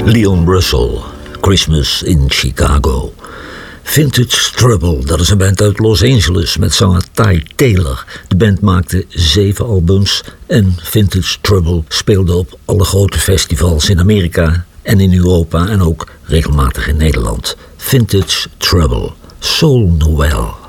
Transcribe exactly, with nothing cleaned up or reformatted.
Leon Russell, Christmas in Chicago. Vintage Trouble, dat is een band uit Los Angeles met zanger Ty Taylor. De band maakte zeven albums en Vintage Trouble speelde op alle grote festivals in Amerika en in Europa en ook regelmatig in Nederland. Vintage Trouble, Soul Noel.